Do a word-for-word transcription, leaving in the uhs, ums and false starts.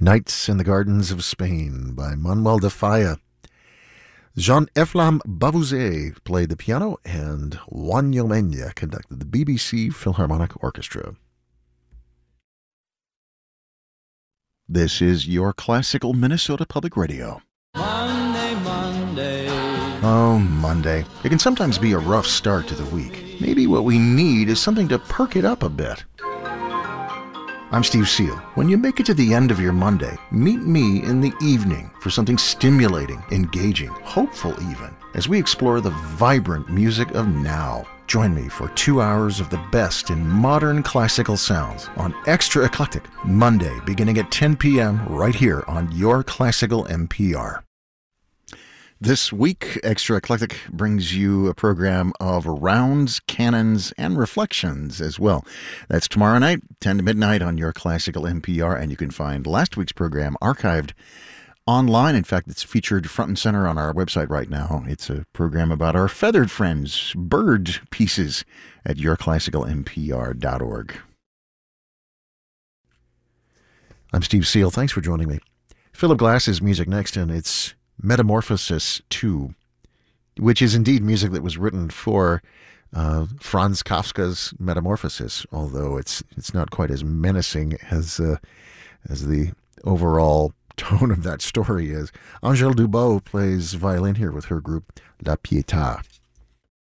Nights in the Gardens of Spain by Manuel de Falla. Jean-Ephraim Bavouzet played the piano, and Juan Yomenya conducted the B B C Philharmonic Orchestra. This is your classical Minnesota Public Radio. Monday, Monday. Oh, Monday. It can sometimes be a rough start to the week. Maybe what we need is something to perk it up a bit. I'm Steve Seal. When you make it to the end of your Monday, meet me in the evening for something stimulating, engaging, hopeful even, as we explore the vibrant music of now. Join me for two hours of the best in modern classical sounds on Extra Eclectic, Monday beginning at ten p.m. right here on your Classical N P R. This week, Extra Eclectic brings you a program of rounds, canons, and reflections as well. That's tomorrow night, ten to midnight on your Classical N P R, and you can find last week's program archived online. In fact, it's featured front and center on our website right now. It's a program about our feathered friends, bird pieces, at your classical n p r dot org. I'm Steve Seal. Thanks for joining me. Philip Glass's music next, and it's Metamorphosis two, which is indeed music that was written for uh, Franz Kafka's Metamorphosis, although it's it's not quite as menacing as uh, as the overall tone of that story is. Angèle Dubos plays violin here with her group La Pietà.